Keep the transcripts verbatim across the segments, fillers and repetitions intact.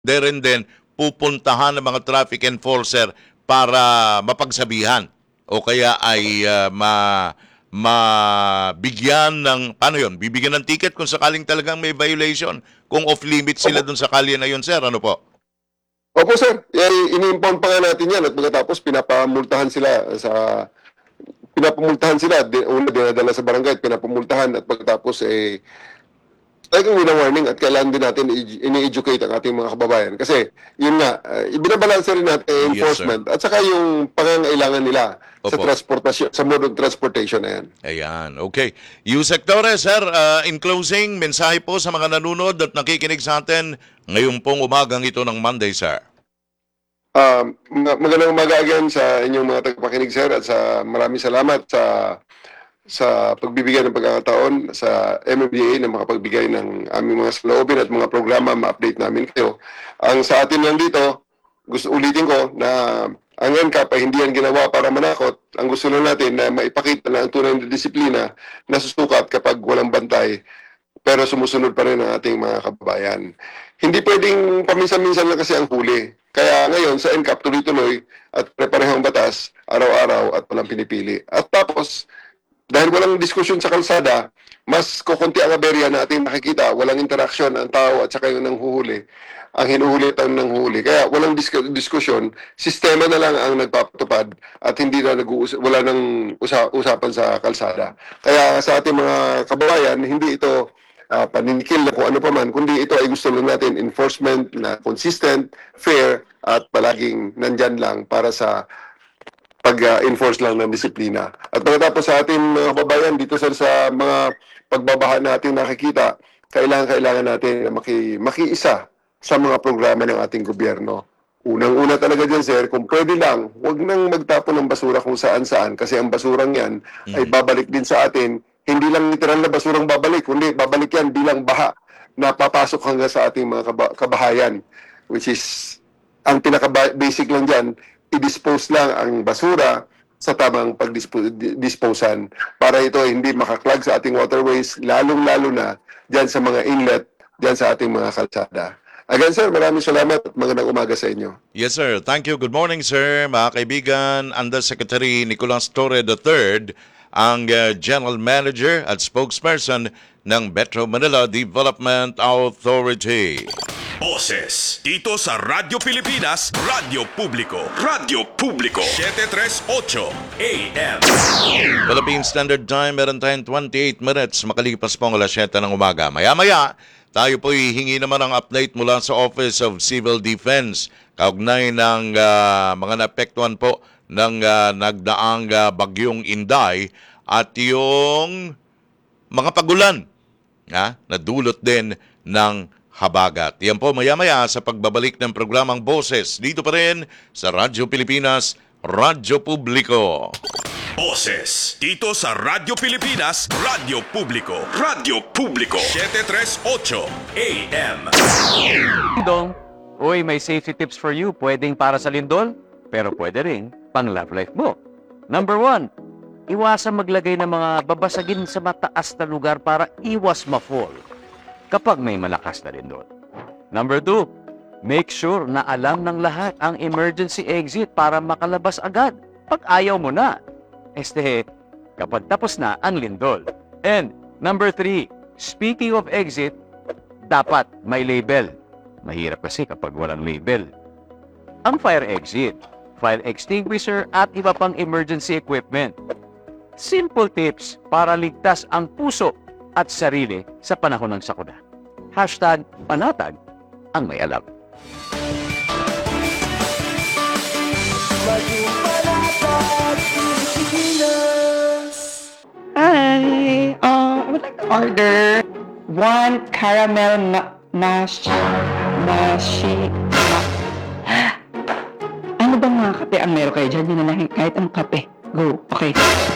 rin din pupuntahan ng mga traffic enforcer para mapagsabihan o kaya ay ah, ma mabigyan ng paano yon? Bibigyan ng ticket kung sakaling talagang may violation. Kung off limit sila Opo. dun sa kalye na yun, sir, ano po? Opo, sir. Eh, ini-impound pa nga natin yan at pagkatapos pinapamultahan sila sa pinapamultahan sila. Di, una dinadala sa barangay at pinapamultahan at pagkatapos eh talagang wina-warning at kailangan din natin i- ini-educate ang ating mga kababayan. Kasi, yun nga, uh, ibinabalansa rin natin ang Yes, sir. enforcement at saka yung pangangailangan nila sa Opo. transportasyon, sa mode of transportation na yan. Ayan, okay. Yusek Torres, sir, ah, in closing, mensahe po sa mga nanonood at nakikinig sa atin ngayong pong umagang ito ng Monday, sir. Um, ma- magandang umaga again sa inyong mga tagapakinig, sir, at sa maraming salamat sa sa pagbibigay ng pagkakataon sa M M D A na makapagbigay ng aming mga saloobin at mga programa, ma-update namin kayo. Ang sa atin lang dito, gusto ulitin ko na ang N C A P ay hindi yan ginawa para manakot. Ang gusto lang natin na maipakita na ang tunay na disiplina na susukat kapag walang bantay pero sumusunod pa rin ang ating mga kababayan. Hindi pwedeng paminsan-minsan lang kasi ang huli. Kaya ngayon sa N C A P tuloy-tuloy at preparehong batas, araw-araw at walang pinipili. At tapos, dahil walang diskusyon sa kalsada, mas kukunti ang aberya na ating nakikita, walang interaksyon ang tao at saka yung nanghuhuli. Ang hinuhuli at ang nanghuhuli. Kaya walang disk- diskusyon, sistema na lang ang nagpapatupad at hindi na nag-uus- wala nang usa- usapan sa kalsada. Kaya sa ating mga kababayan, hindi ito uh, paninikil na kung ano pa man, kundi ito ay gusto lang natin enforcement na consistent, fair, at palaging nandyan lang para sa pag-enforce lang ng disiplina. At pagkatapos sa ating mga kababayan dito sir, sa mga pagbabaha natin nakikita, kailangan-kailangan natin na maki, makiisa sa mga programa ng ating gobyerno. Unang-una talaga dyan, sir, kung pwede lang, huwag nang magtapon ng basura kung saan-saan kasi ang basurang yan ay babalik din sa atin. Hindi lang literal na basurang babalik, kundi babalik yan bilang baha na papasok hanggang sa ating mga kaba- kabahayan, which is ang pinaka-basic lang dyan, i-dispose lang ang basura sa tamang pag-disposan para ito ay hindi makaklag sa ating waterways, lalong-lalo na dyan sa mga inlet, dyan sa ating mga kalsada. Again, sir, maraming salamat at magandang umaga sa inyo. Yes, sir. Thank you. Good morning, sir. Mga kaibigan, Undersecretary Nicolas Torre the third, ang uh, General Manager at Spokesperson ng Metro Manila Development Authority. Boses dito sa Radyo Pilipinas, Radyo Publiko, Radyo Publiko, seven thirty-eight A M. Philippine Standard Time, meron tayong twenty-eight minutes makalipas po ang alas siyete ng umaga. Maya-maya, tayo po hihingi naman ang update mula sa Office of Civil Defense kaugnay ng ah, mga naapektuhan po ng ah, nagdaang ah, bagyong Inday at yung mga pagulan ha, na dulot din ng habagat. Yan po maya-maya sa pagbabalik ng programang Boses dito pa rin sa Radyo Pilipinas, Radyo Publiko. Boses dito sa Radyo Pilipinas, Radyo Publiko, Radyo Publiko, seven thirty-eight A M. Dong, uy, may safety tips for you. Pwedeng para sa lindol, pero pwede rin pang love life mo. Number one, iwasan maglagay ng mga babasagin sa mataas na lugar para iwas ma-fall kapag may malakas na lindol. Number two, make sure na alam ng lahat ang emergency exit para makalabas agad pag ayaw mo na. Este, kapag tapos na ang lindol. And number three, speaking of exit, dapat may label. Mahirap kasi kapag walang label. Ang fire exit, fire extinguisher at iba pang emergency equipment. Simple tips para ligtas ang puso at sarili sa panahon ng sakuna. Hashtag panatag ang may alam. Hi, uh, I would like to order one caramel ma mash mashi ma ano bang mga kape ang meron kayo dyan? Yun na lang, kahit ang kape. Go, okay.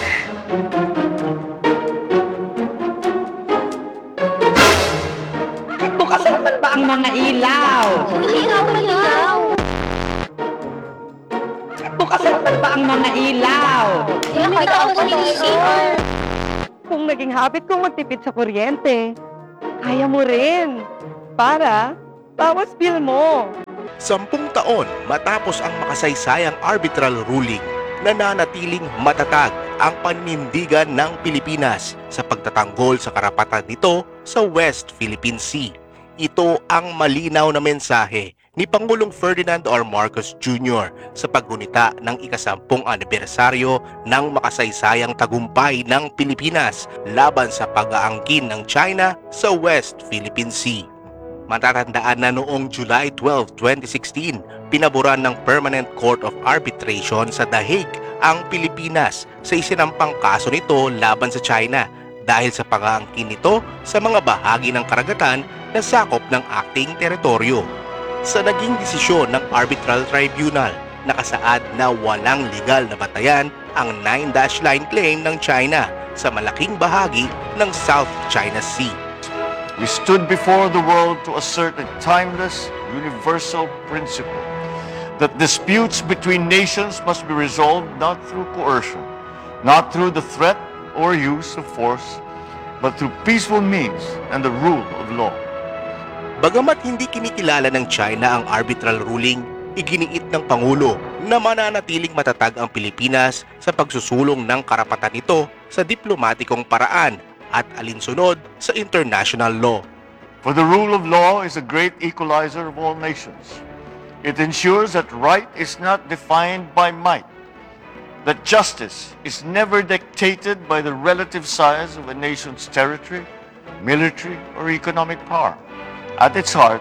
Bukas naman ba ang mga ilaw? Ilaw, ilaw. Bukas naman ba ang mga ilaw? Kaya kahit ako sa C R. Kung naging habit kong magtipid sa kuryente, kaya mo rin. Para Bawas bill mo. Sampung taon matapos ang makasaysayang arbitral ruling, nananatiling matatag ang paninindigan ng Pilipinas sa pagtatanggol sa karapatan nito sa West Philippine Sea. Ito ang malinaw na mensahe ni Pangulong Ferdinand R. Marcos Junior sa paggunita ng ikasampung anibersaryo ng makasaysayang tagumpay ng Pilipinas laban sa pag-aangkin ng China sa West Philippine Sea. Matatandaan na noong July twelfth, twenty sixteen, pinaboran ng Permanent Court of Arbitration sa The Hague ang Pilipinas sa isinampang kaso nito laban sa China dahil sa pag-aangkin nito sa mga bahagi ng karagatan na sakop ng acting teritoryo. Sa naging desisyon ng Arbitral Tribunal, nakasaad na walang legal na batayan ang Nine Dash Line claim ng China sa malaking bahagi ng South China Sea. We stood before the world to assert a timeless, universal principle that disputes between nations must be resolved not through coercion, not through the threat or use of force, but through peaceful means and the rule of law. Bagamat hindi kinikilala ng China ang arbitral ruling, iginiit ng Pangulo na mananatiling matatag ang Pilipinas sa pagsusulong ng karapatan nito sa diplomatikong paraan at alinsunod sa international law. For the rule of law is a great equalizer of all nations. It ensures that right is not defined by might, that justice is never dictated by the relative size of a nation's territory, military, or economic power. At its heart,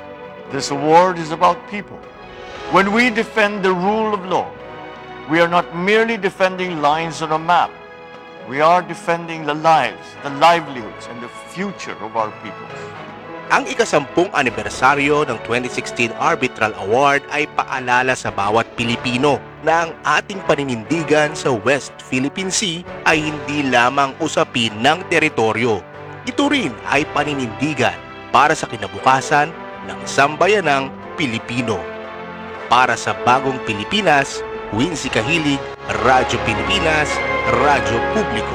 this award is about people. When we defend the rule of law, we are not merely defending lines on a map. We are defending the lives, the livelihoods, and the future of our peoples. Ang ikasampung anibersaryo ng twenty sixteen Arbitral Award ay paalala sa bawat Pilipino na ang ating paninindigan sa West Philippine Sea ay hindi lamang usapin ng teritoryo. Ito rin ay paninindigan para sa kinabukasan ng sambayanang Pilipino. Para sa bagong Pilipinas, Wincy Kahilig, Radyo Pilipinas, Radyo Publiko.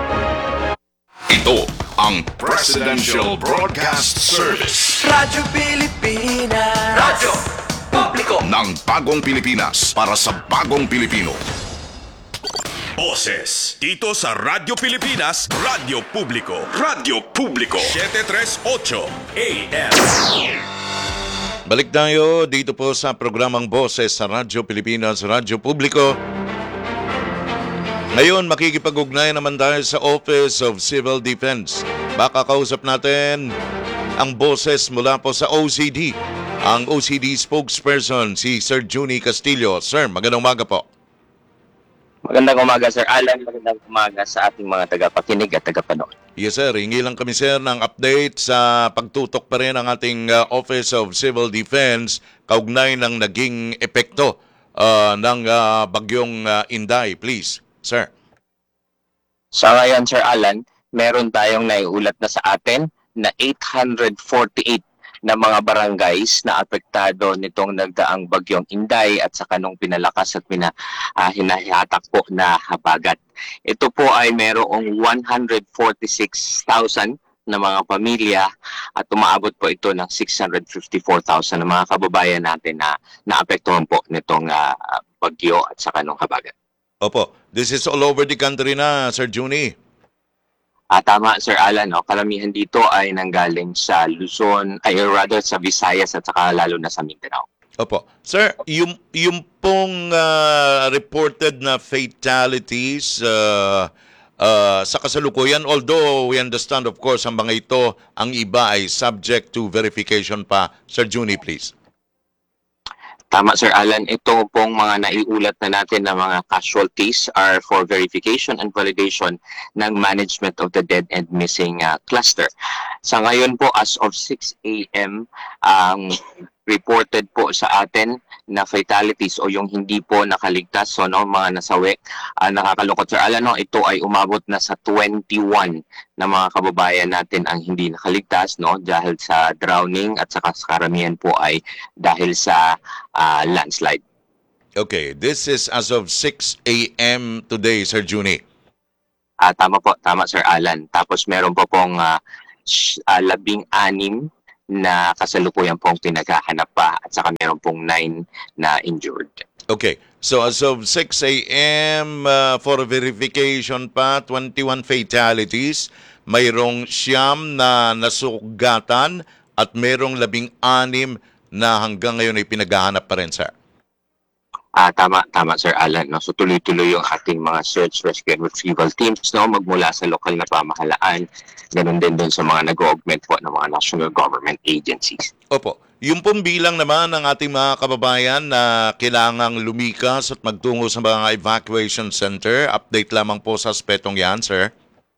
Ito ang Presidential Broadcast Service Radyo Pilipinas. Radyo Publiko. ng bagong Pilipinas para sa bagong Pilipino. Boses dito sa Radyo Pilipinas, Radyo Publiko. Radyo Publiko seven thirty-eight A M. Balik tayo dito po sa programang Boses sa Radyo Pilipinas, Radyo Publiko. Ngayon, makikipag-ugnay naman tayo sa Office of Civil Defense. Baka kausap natin ang boses mula po sa O C D. Ang O C D spokesperson, si Sir Juni Castillo. Sir, magandang umaga po. Magandang umaga, Sir Alan. Magandang umaga sa ating mga tagapakinig at tagapanood. Yes, sir. Hingi lang kami, sir, ng update sa pagtutok pa rin ng ating uh, Office of Civil Defense kaugnay ng naging epekto uh, ng uh, bagyong uh, Inday. Please, sir. Sa ngayon, Sir Alan, meron tayong naiulat na sa atin na eight hundred forty-eight na mga barangays na apektado nitong nagdaang bagyong Inday at saka nung pinalakas at pina, uh, hinahatak po na habagat. Ito po ay merong one hundred forty-six thousand na mga pamilya at umaabot po ito ng six hundred fifty-four thousand na mga kababayan natin na naapektuhan po nitong uh, bagyo at saka nung habagat. Opo, this is all over the country na, Sir Juni. Ah, tama, Sir Alan. No? Karamihan dito ay nanggaling sa Luzon, ay rather sa Visayas at saka lalo na sa Mindanao. Opo. Sir, yung, yung pong uh, reported na fatalities uh, uh, sa kasalukuyan, although we understand, of course, ang mga ito, ang iba ay subject to verification pa. Sir Juni, please. Tama, Sir Alan. Ito pong mga naiulat na natin na mga casualties are for verification and validation ng management of the dead and missing uh, cluster. Sa ngayon po, as of six A M, ang um, reported po sa atin na fatalities o yung hindi po nakaligtas, so no, mga nasawi, uh, nakakalungkot, Sir Alan, no, ito ay umabot na sa twenty-one na mga kababayan natin ang hindi nakaligtas, no, dahil sa drowning at saka sa karamihan po ay dahil sa uh, landslide. Okay, this is as of six A M today, Sir Juni. Ah, tama po, tama, Sir Alan. Tapos meron po pong uh, uh, labing anim na kasalukuyan pong pinaghahanap pa at saka meron pong nine na injured. Okay. So as of six a.m. Uh, for verification pa, twenty-one fatalities. Mayroong siyam na nasugatan at mayroong labing anim na hanggang ngayon ay pinaghahanap pa rin, sir. Ah, tama, tama Sir Alan. No? So tuloy-tuloy yung ating mga search, rescue and retrieval teams, no, magmula sa lokal na pamahalaan, ganun din doon sa mga nag-augment po ng mga national government agencies. Opo. Yung pong bilang naman ng ating mga kababayan na kailangang lumikas at magtungo sa mga evacuation center, update lamang po sa aspetong yan, sir.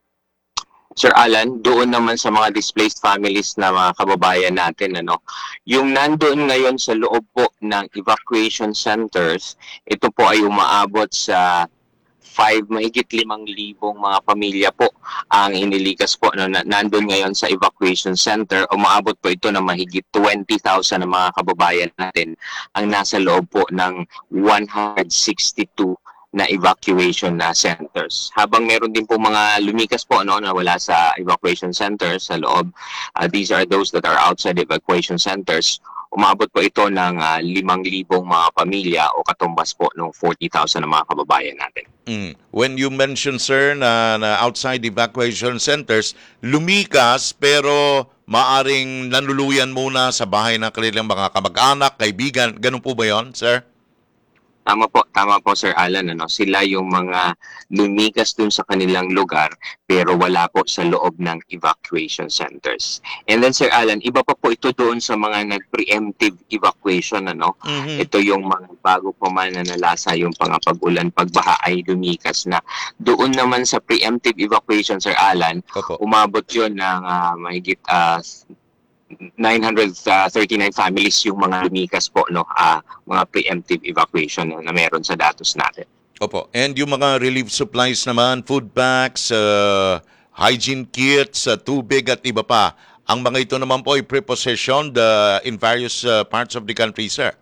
Sir Alan, doon naman sa mga displaced families na mga kababayan natin, ano, yung nandoon ngayon sa loob po ng evacuation centers, ito po ay umaabot sa five, mahigit limang libong mga pamilya po ang inilikas po no, na, nandun ngayon sa evacuation center. Umaabot po ito na mahigit twenty thousand ng mga kababayan natin ang nasa loob po ng one hundred sixty-two na evacuation na centers. Habang meron din po mga lumikas po no, na wala sa evacuation centers sa loob, uh, these are those that are outside evacuation centers. Umabot po ito ng uh, limang libong mga pamilya o katumbas po ng forty thousand ng mga kababayan natin. Mm. When you mentioned, sir, na, na outside evacuation centers, lumikas pero maaring nanuluyan muna sa bahay ng kanilang mga kamag-anak, kaibigan. Ganun po ba yon, sir? Tama po, tama po Sir Alan, ano, sila yung mga lumikas dun sa kanilang lugar pero wala po sa loob ng evacuation centers. And then Sir Alan, iba pa po ito doon sa mga nag-preemptive evacuation, ano. Mhm. Ito yung mga bago pa man na nalasa yung pangapag-ulan, pagbaha ay lumikas na. Doon naman sa preemptive evacuation Sir Alan, Opo. umabot yun ng uh, mahigit uh, nine hundred thirty-nine families yung mga lumikas po, no, uh, mga preemptive evacuation no, na meron sa datos natin. Opo. And yung mga relief supplies naman, food packs, uh, hygiene kits, uh, tubig at iba pa. Ang mga ito naman po ay prepositioned uh, in various uh, parts of the country, sir.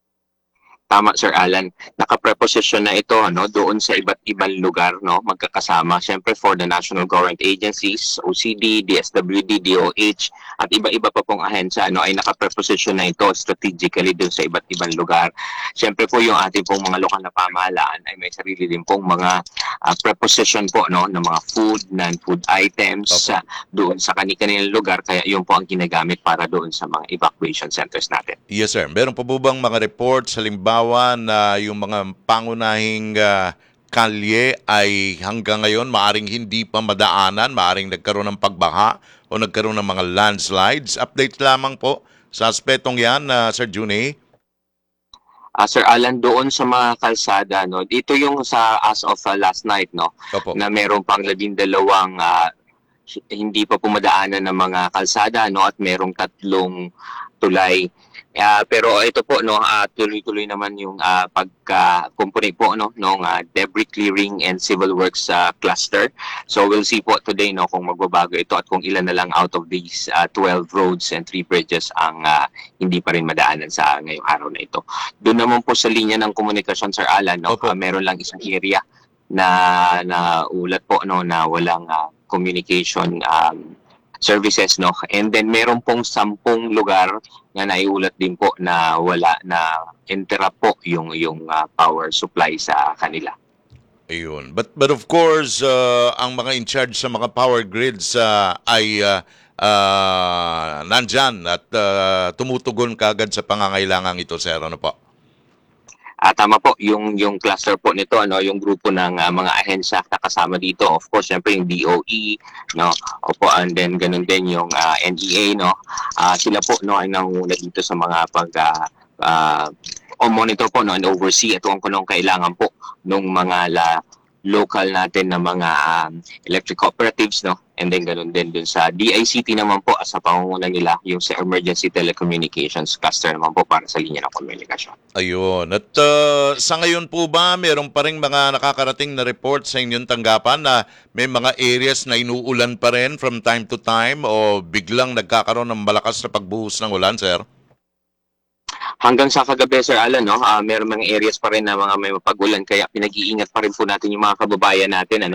Tama Sir Alan, nakapreposition na ito ano doon sa iba't ibang lugar no magkakasama. Siyempre for the national government agencies, O C D, D S W D, D O H at iba-iba pa pong ahensya no ay nakapreposition na ito strategically doon sa iba't ibang lugar. Siyempre po yung ating pong mga lokal na pamahalaan ay may sarili din pong mga uh, preposition po no ng mga food, non-food items uh, doon sa kani-kanilang lugar, kaya yun po ang ginagamit para doon sa mga evacuation centers natin. Yes, sir. Meron pa po bang mga reports, halimbawa, na yung mga pangunahing uh, kalye ay hanggang ngayon maaring hindi pa madaanan, maaring nagkaroon ng pagbaha o nagkaroon ng mga landslides? Update lamang po sa aspetong yan, uh, Sir Juni. Uh, Sir Alan, doon sa mga kalsada, no, dito yung sa as of uh, last night, no, Opo. na meron pang labindalawang uh, hindi pa pumadaanan ng mga kalsada, no, at merong tatlong tulay. Uh, pero ito po no uh, tuloy-tuloy naman yung uh, pagka-company po no ng uh, debris clearing and civil works uh, cluster. So we'll see po today no kung magbabago ito at kung ilan na lang out of these uh, twelve roads and three bridges ang uh, hindi pa rin madaanan sa ngayong araw na ito. Doon naman po sa linya ng komunikasyon Sir Alan no uh, meron lang isang area na na ulat po no na walang uh, communication um, services no, and then meron pong sampung lugar na naiulat din po na wala na interrupt po yung yung uh, power supply sa kanila. Ayun. But but of course, uh, ang mga in charge sa mga power grids uh, ay uh, uh, nandyan at uh, tumutugon kagad sa pangangailangan ito, sir. Ano po? Ah, tama po, yung yung cluster po nito, ano, yung grupo ng uh, mga ahensya na kasama dito, of course, syempre yung D O E, no, opo, and then ganun din yung uh, N E A, no, uh, sila po, no, ay nanguna dito sa mga pag, uh, uh, o monitor po, no, and oversee at kung anong kailangan po ng mga la, local natin na mga um, electric cooperatives, no, and then ganun din dun sa D I C T naman po sa pangunguna nila, yung sa Emergency Telecommunications Cluster naman po para sa linya ng komunikasyon. Ayun. At uh, sa ngayon po ba, meron pa rin mga nakakarating na report sa inyong tanggapan na may mga areas na inuulan pa rin from time to time o biglang nagkakaroon ng malakas na pagbuhos ng ulan, sir? Hanggang sa kagabi, Sir Alan, no, uh, meron mga areas pa rin na mga may mapag-ulan, kaya pinag-iingat pa rin po natin yung mga kababayan natin, ano,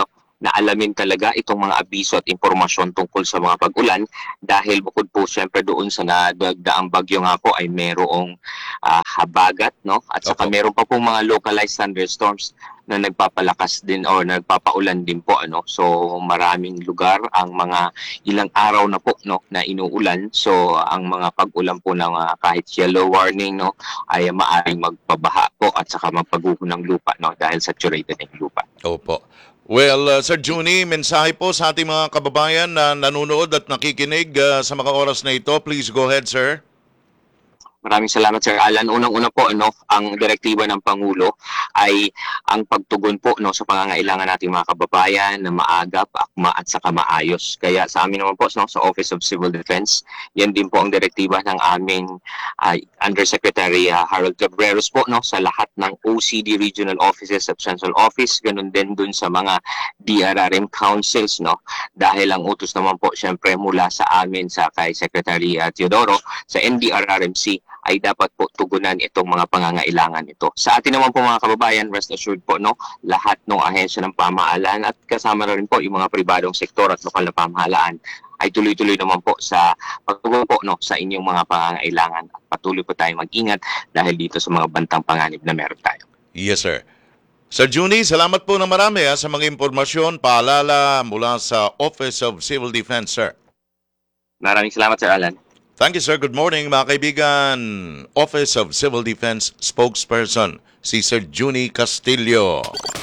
na alamin talaga itong mga abiso at impormasyon tungkol sa mga pag-ulan dahil bukod po siyempre doon sa nadagdaang bagyo nga po ay merong uh, habagat, no? At saka Opo. meron pa pong mga localized thunderstorms na nagpapalakas din o nagpapaulan din po, ano. So maraming lugar ang mga ilang araw na po, no, na inuulan. So ang mga pag-ulan po ng uh, kahit yellow warning, no, ay maaring magpabaha po at saka magpaguho ng lupa, no, dahil saturated ng lupa. Opo. Well, uh, Sir Juni, mensahe po sa ating mga kababayan na nanonood at nakikinig uh, sa mga oras na ito. Please go ahead, sir. Maraming salamat, Sir Alan. Unang-una po, no, ang direktiba ng Pangulo ay ang pagtugon po, no, sa pangangailangan nating mga kababayan na maagap, akma at saka maayos. Kaya sa amin naman po, no, sa Office of Civil Defense, yan din po ang direktiba ng aming uh, Undersecretary uh, Harold Cabreros po, no, sa lahat ng O C D Regional Offices at Central Office, ganun din dun sa mga D R R M Councils, no, dahil ang utos naman po syempre mula sa amin sa kay Secretary uh, Teodoro sa N D R R M C ay dapat po tugunan itong mga pangangailangan ito. Sa atin naman po mga kababayan, rest assured po, no, lahat ng ahensya ng pamahalaan at kasama na rin po yung mga pribadong sektor at lokal na pamahalaan ay tuloy-tuloy naman po sa pagtugon po, no, sa inyong mga pangangailangan at patuloy po tayong mag-ingat dahil dito sa mga bantang panganib na meron tayo. Yes, sir. Sir Juni, salamat po na marami ha, sa mga impormasyon, paalala mula sa Office of Civil Defense, sir. Maraming salamat, Sir Alan. Thank you, sir. Good morning, mga kaibigan. Office of Civil Defense Spokesperson, si Sir Juni Castillo.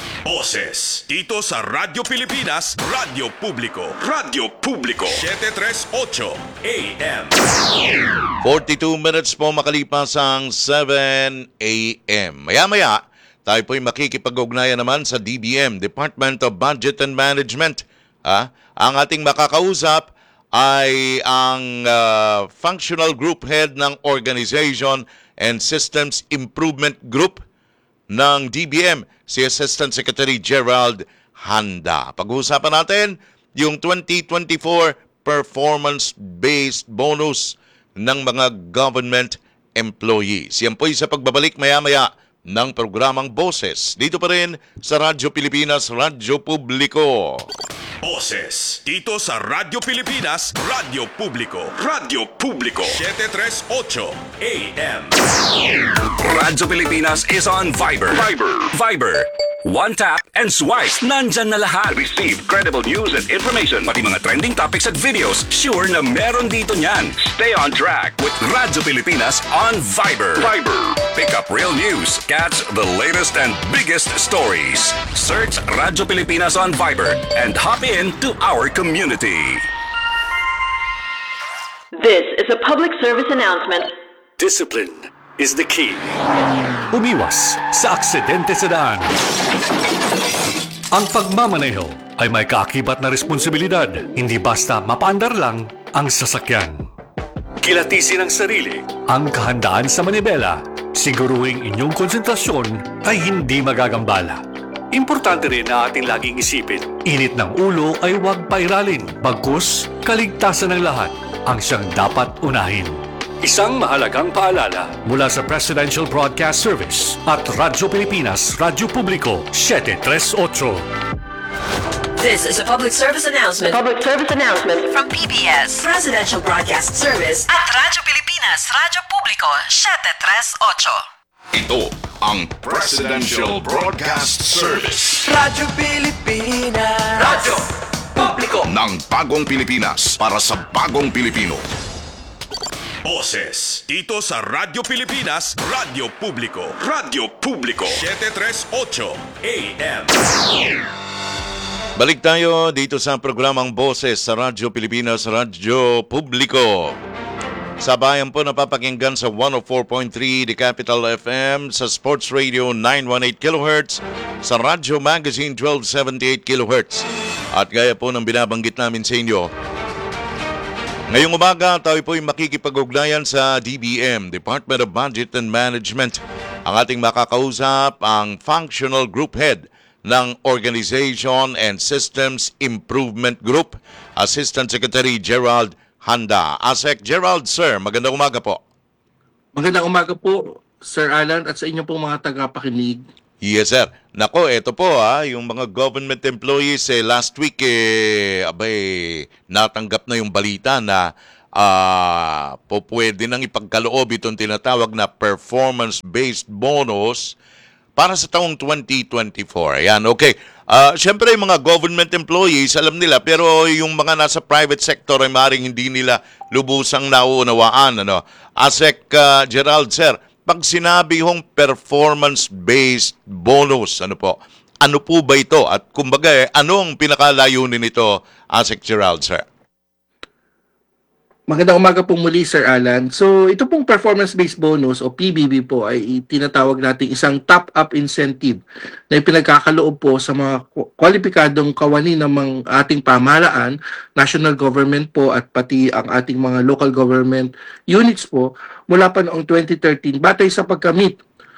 Boses dito sa Radyo Pilipinas, Radyo Publiko, Radyo Publiko, seven thirty-eight A M. forty-two minutes po makalipas ang seven A M. Maya-maya, tayo po'y makikipag-ugnayan naman sa D B M, Department of Budget and Management. Ah, ang ating makakausap ay ang uh, Functional Group Head ng Organization and Systems Improvement Group ng D B M, si Assistant Secretary Gerald Handa. Pag-uusapan natin yung twenty twenty-four performance-based bonus ng mga government employees. Yan po'y sa pagbabalik maya-maya ng programang Boses. Dito pa rin sa Radyo Pilipinas, Radyo Publiko. Boses dito sa Radyo Pilipinas, Radyo Publiko, Radyo Publiko, seven thirty-eight A M. Radyo Pilipinas is on Viber. Viber. Viber. One tap and swipe. Nandyan na lahat. Receive credible news and information. Pati mga trending topics at videos. Sure na meron dito niyan. Stay on track with Radyo Pilipinas on Viber. Viber. Pick up real news. Catch the latest and biggest stories. Search Radyo Pilipinas on Viber and hop in to our community. This is a public service announcement. Discipline is the key. Umiwas sa aksidente sa daan. Ang pagmamaneho ay may kaakibat na responsibilidad, hindi basta mapaandar lang ang sasakyan. Kilatisin ang sarili, ang kahandaan sa manibela, siguruhing inyong konsentrasyon ay hindi magagambala. Importante rin na ating laging isipin, init ng ulo ay huwag pairalin, bagkus kaligtasan ng lahat ang siyang dapat unahin. Isang mahalagang paalala mula sa Presidential Broadcast Service at Radyo Pilipinas, Radyo Publiko, seven thirty-eight. This is a public service announcement. Public service announcement From P B S, Presidential Broadcast Service at Radyo Pilipinas, Radyo Publiko, seven thirty-eight. Ito ang Presidential Broadcast Service Radyo Pilipinas, Radyo Publiko ng bagong Pilipinas para sa bagong Pilipino. Boses dito sa Radyo Pilipinas, Radyo Publiko, Radyo Publiko, seven thirty-eight A M. Balik tayo dito sa programang Boses sa Radyo Pilipinas, Radyo Publiko. Sa bayan po napapakinggan sa one oh four point three The Capital F M, sa Sports Radio nine eighteen kilohertz, sa Radyo Magazine twelve seventy-eight kilohertz. At gaya po ng binabanggit namin sa inyo, ngayong umaga tayo po ay makikipag-ugnayan sa D B M, Department of Budget and Management. Ang ating makakausap ang Functional Group Head ng Organization and Systems Improvement Group, Assistant Secretary Gerald Handa. Asek Gerald, sir, magandang umaga po. Magandang umaga po, Sir Alan, at sa inyo pong mga tagapakinig. Yes, sir. Nako, eto po ha, yung mga government employees eh, last week eh, abay, natanggap na yung balita na ah, po pwede nang ipagkaloob itong tinatawag na performance-based bonus para sa taong twenty twenty-four. Ayan, okay. Ah, Siyempre, yung mga government employees, alam nila, pero yung mga nasa private sector ay maaaring hindi nila lubusang nauunawaan. Ano? Asek ah, Gerald, sir, pag sinabi hong performance-based bonus, ano po, ano po ba ito? At kumbaga, eh, anong pinakalayunin nito, Asek Gerald, sir? Magandang umaga po muli, Sir Alan. So, ito pong performance-based bonus o P B B po ay tinatawag nating isang top-up incentive na ipinagkakaloob po sa mga kwalipikadong kawani ng mga ating pamahalaan, national government po at pati ang ating mga local government units po mula pa noong twenty thirteen batay sa pagkamit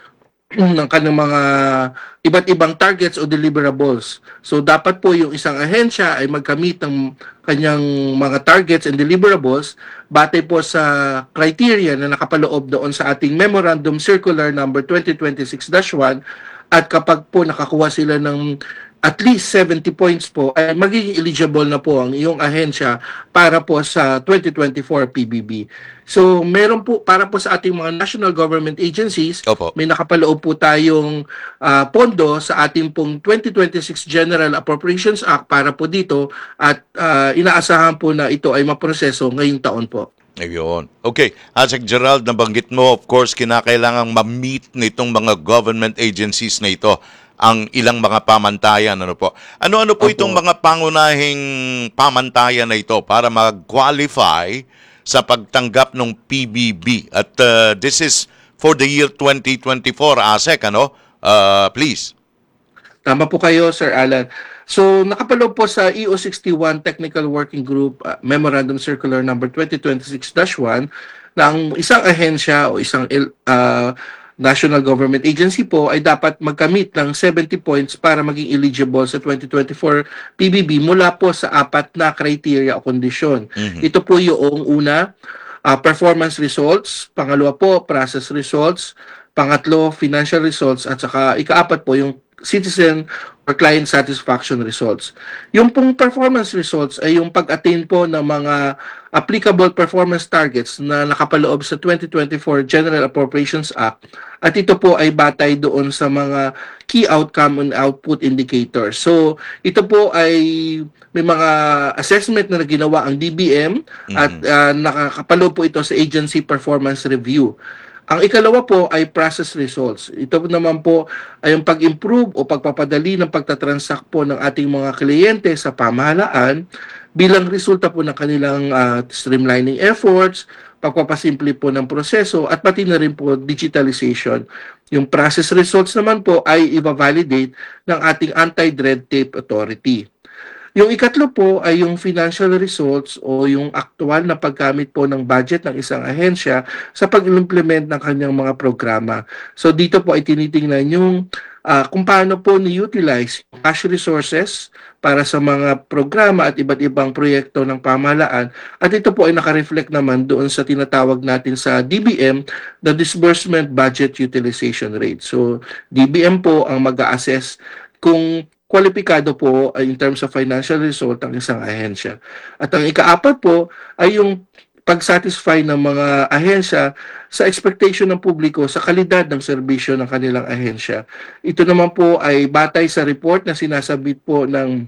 ng kanyang mga iba't ibang targets o deliverables. So dapat po yung isang ahensya ay magkamit ng kanyang mga targets and deliverables batay po sa criteria na nakapaloob doon sa ating Memorandum Circular number twenty twenty-six dash one, at kapag po nakakuha sila ng at least seventy points po, ay magiging eligible na po ang iyong ahensya para po sa twenty twenty-four P B B. So, meron po, para po sa ating mga national government agencies, Opo. may nakapaloob po tayong ah, pondo sa ating pong twenty twenty-six General Appropriations Act para po dito, at ah, inaasahan po na ito ay maproseso ngayong taon po. Ayun. Okay. Asek Gerald, nabanggit mo, of course, kinakailangang ma-meet nitong mga government agencies na ito ang ilang mga pamantayan. Ano po? Ano-ano po Opo. itong mga pangunahing pamantayan na ito para mag-qualify sa pagtanggap ng P B B? At uh, this is for the year twenty twenty-four, Asek, ano? Uh, please. Tama po kayo, Sir Alan. So, nakapaloob po sa E O sixty-one Technical Working Group uh, Memorandum Circular number twenty twenty-six dash one na ang isang ahensya o isang uh, national government agency po ay dapat magkamit ng seventy points para maging eligible sa twenty twenty-four P B B mula po sa apat na criteria o kondisyon. Mhm. Ito po yung una, uh, performance results, pangalawa po, process results, pangatlo, financial results, at saka ikaapat po yung citizen or client satisfaction results. Yung pong performance results ay yung pag-attain po ng mga applicable performance targets na nakapaloob sa twenty twenty-four General Appropriations Act, at ito po ay batay doon sa mga key outcome and output indicators. So, ito po ay may mga assessment na ginawa ang D B M at uh, nakakapaloob po ito sa agency performance review. Ang ikalawa po ay process results. Ito naman po ay yung pag-improve o pagpapadali ng pagtatransact po ng ating mga kliyente sa pamahalaan bilang resulta po ng kanilang uh, streamlining efforts, pagpapasimple po ng proseso, at pati na rin po digitalization. Yung process results naman po ay i-validate ng ating Anti-Red Tape Authority. Yung ikatlo po ay yung financial results o yung aktual na paggamit po ng budget ng isang ahensya sa pag-implement ng kanyang mga programa. So dito po ay tinitingnan yung uh, kung paano po ni-utilize cash resources para sa mga programa at iba't ibang proyekto ng pamahalaan. At ito po ay nakareflect naman doon sa tinatawag natin sa D B M, the Disbursement Budget Utilization Rate. So D B M po ang mag-a-assess kung kwalipikado po ay in terms of financial result ang isang ahensya. At ang ikaapat po ay yung pag-satisfy ng mga ahensya sa expectation ng publiko sa kalidad ng serbisyo ng kanilang ahensya. Ito naman po ay batay sa report na sinasabit po ng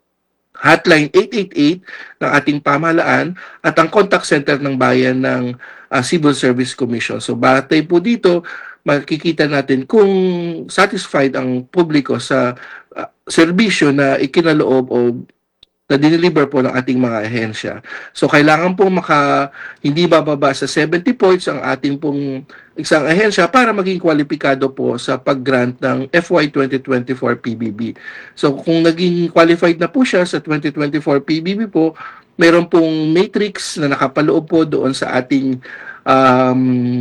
Hotline eight eight eight ng ating pamahalaan at ang contact center ng bayan ng uh, Civil Service Commission. So batay po dito, makikita natin kung satisfied ang publiko sa uh, serbisyo na ikinaloob o na dineliver po ng ating mga ahensya. So kailangan pong maka hindi bababa sa seventy points ang ating pong isang ahensya para maging kwalipikado po sa pag-grant ng F Y twenty twenty-four P B B. So kung naging qualified na po siya sa twenty twenty-four P B B po, meron pong matrix na nakapaloob po doon sa ating um,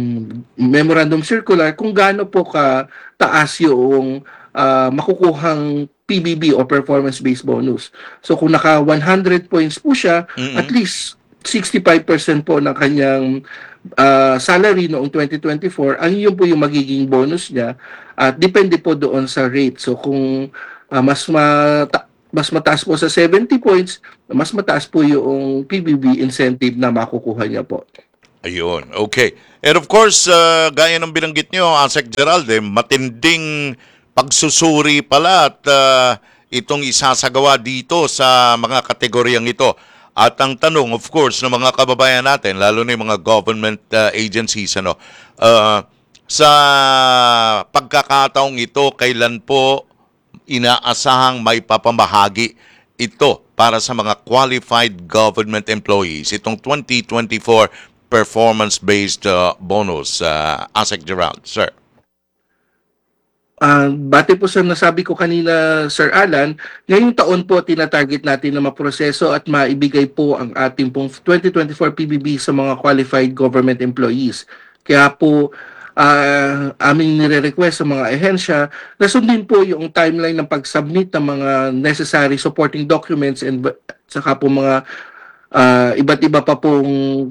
memorandum circular kung gaano po ka taas yung uh, makukuhang P B B o performance-based bonus. So kung naka one hundred points po siya, Mm-mm. at least sixty-five percent po ng kanyang ah, salary noong twenty twenty-four, ang yun po yung magiging bonus niya at depende po doon sa rate. So kung ah, mas mata- mas mataas po sa seventy points, mas mataas po yung P B B incentive na makukuha niya po. Ayun, okay. And of course, uh, gaya ng binanggit nyo, Asek Gerald, eh, matinding pagsusuri pala at uh, itong isasagawa dito sa mga kategoryang ito. At ang tanong, of course, ng mga kababayan natin, lalo na yung mga government uh, agencies, ano, uh, sa pagkakataong ito, kailan po inaasahang may papamahagi ito para sa mga qualified government employees, itong twenty twenty-four performance-based uh, bonus, uh, Asek Gerald, sir? Ah, bate po sa nasabi ko kanina, Sir Alan, ngayong taon po tinatarget natin na maproseso at maibigay po ang ating pong twenty twenty-four P B B sa mga qualified government employees. Kaya po ah, aming nire-request sa mga ehensya na sundin po yung timeline ng pag-submit ng mga necessary supporting documents and ba- saka po mga ah, iba't iba pa pong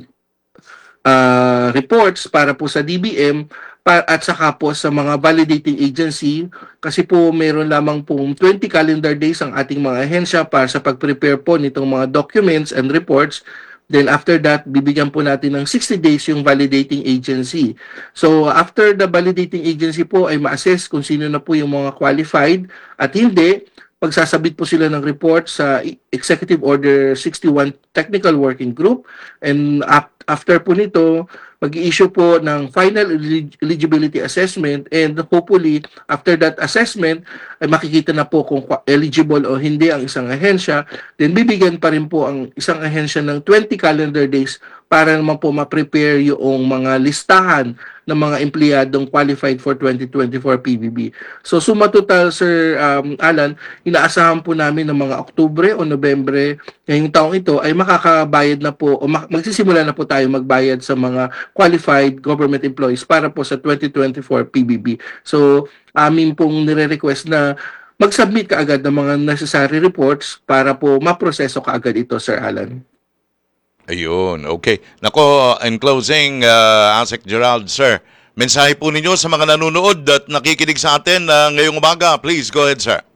ah, reports para po sa D B M pa, at saka po sa mga validating agency kasi po meron lamang pong twenty calendar days ang ating mga ahensya para sa pag-prepare po nitong mga documents and reports. Then after that, bibigyan po natin ng sixty days yung validating agency. So after the validating agency po ay ma-assess kung sino na po yung mga qualified at hindi, pagsasabit po sila ng report sa Executive Order sixty-one Technical Working Group, and ap- after po nito, mag-i-issue po ng final elig- eligibility assessment, and hopefully after that assessment ay makikita na po kung kwa- eligible o hindi ang isang ahensya. Then bibigyan pa rin po ang isang ahensya ng twenty calendar days para naman po ma-prepare yung mga listahan ng mga empleyadong qualified for twenty twenty-four P B B. So suma total, Sir um, Alan, inaasahan po namin ng mga Oktubre o Nobyembre ngayong taong ito ay makakabayad na po o mag- magsisimula na po tayo magbayad sa mga qualified government employees para po sa twenty twenty-four P B B. So amin pong nire-request na mag-submit kaagad ng mga necessary reports para po maproseso kaagad ito, Sir Alan. Ayun, okay. Nako, in closing, uh, Asek Gerald, sir, mensahe po ninyo sa mga nanonood at nakikinig sa atin uh, ngayong umaga. Please, go ahead, sir.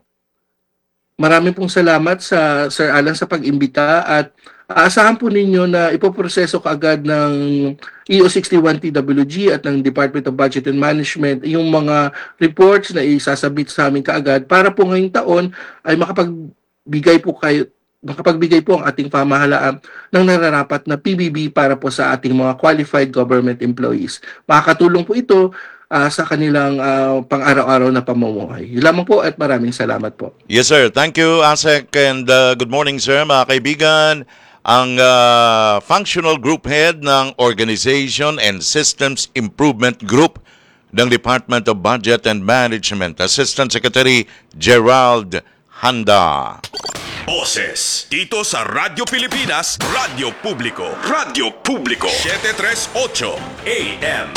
Maraming pong salamat sa Sir Alan sa pag-imbita at aasahan po ninyo na ipoproseso kaagad ng E O sixty-one T W G at ng Department of Budget and Management yung mga reports na isasabit sa amin kaagad para po ngayong taon ay makapagbigay po kayo makapagbigay po ang ating pamahalaan ng nararapat na P B B para po sa ating mga qualified government employees. Makakatulong po ito uh, sa kanilang uh, pang-araw-araw na pamumuhay. Yun lamang po at maraming salamat po. Yes, sir. Thank you, Asek, and uh, good morning, sir, mga kaibigan. Ang uh, Functional Group Head ng Organization and Systems Improvement Group ng Department of Budget and Management, Assistant Secretary Gerald Handa. Boses dito sa Radyo Pilipinas, Radyo Publiko, Radyo Publiko, seven thirty-eight A M.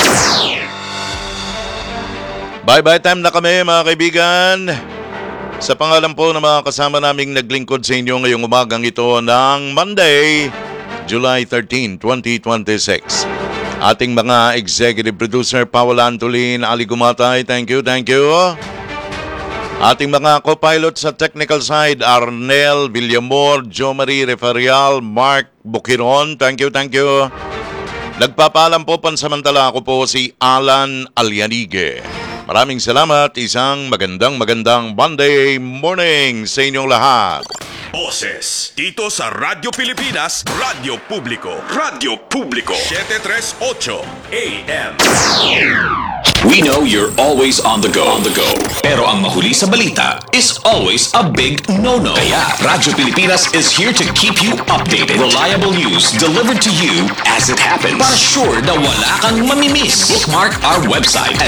Bye-bye time na kami, mga kaibigan. Sa pangalan po ng mga kasama naming naglingkod sa inyo ngayong umagang ito ng Monday, July thirteenth, twenty twenty-six. Ating mga executive producer, Paola Antolin, Ali Gumatay, thank you, thank you. Ating mga co-pilot sa technical side, Arnel Villamor, Jo Marie Referial, Mark Bukiron, thank you, thank you. Nagpapaalam po pansamantala, ako po si Alan Alianige. Maraming salamat, isang magandang magandang Monday morning sa inyong lahat. Boses dito sa Radyo Pilipinas, Radyo Publiko, Radyo Publiko, seven thirty-eight A M. We know you're always on the go. On the go. Pero ang mahuli sa balita is always a big no-no. Kaya Radyo Pilipinas is here to keep you updated. Reliable news delivered to you as it happens. Para sure na wala kang mamimiss. Bookmark our website at